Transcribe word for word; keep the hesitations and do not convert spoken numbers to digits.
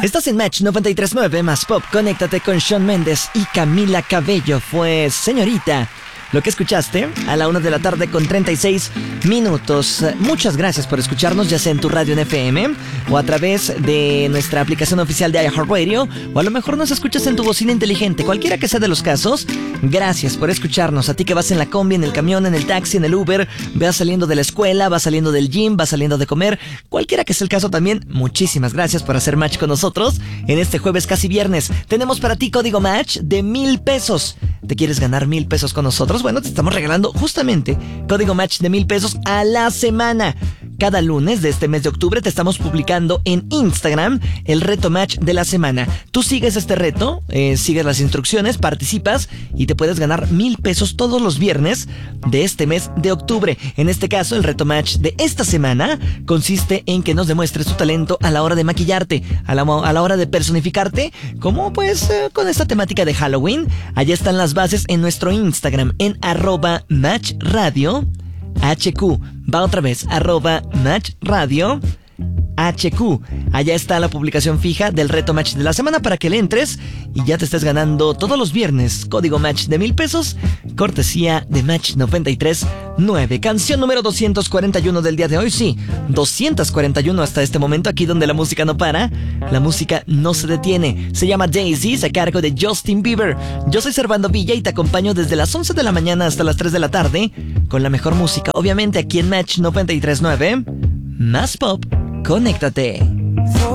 Estás en Match noventa y tres punto nueve más Pop. Conéctate con Shawn Mendes y Camila Cabello. Fue Señorita. Lo que escuchaste a la una de la tarde con treinta y seis minutos. Muchas gracias por escucharnos, ya sea en tu radio en F M o a través de nuestra aplicación oficial de iHeartRadio, o a lo mejor nos escuchas en tu bocina inteligente. Cualquiera que sea de los casos, gracias por escucharnos. A ti que vas en la combi, en el camión, en el taxi, en el Uber, vas saliendo de la escuela, vas saliendo del gym, vas saliendo de comer. Cualquiera que sea el caso también, muchísimas gracias por hacer match con nosotros. En este jueves casi viernes tenemos para ti código match de mil pesos. ¿Te quieres ganar mil pesos con nosotros? Bueno, te estamos regalando justamente código match de mil pesos a la semana. Cada lunes de este mes de octubre te estamos publicando en Instagram el reto match de la semana. Tú sigues este reto, eh, sigues las instrucciones, participas y te puedes ganar mil pesos todos los viernes de este mes de octubre. En este caso, el reto match de esta semana consiste en que nos demuestres tu talento a la hora de maquillarte, a la, a la hora de personificarte, como pues eh, con esta temática de Halloween. Allá están las bases en nuestro Instagram, en arroba match radio H Q. Va otra vez, arroba match radio H Q. Allá está la publicación fija del reto match de la semana para que le entres y ya te estés ganando todos los viernes código match de mil pesos, cortesía de Match noventa y tres punto nueve. Canción número doscientos cuarenta y uno del día de hoy, sí, doscientos cuarenta y uno hasta este momento, aquí donde la música no para, la música no se detiene. Se llama Daisies, a cargo de Justin Bieber. Yo soy Servando Villa y te acompaño desde las once de la mañana hasta las tres de la tarde con la mejor música, obviamente aquí en Match noventa y tres punto nueve más Pop. Conéctate.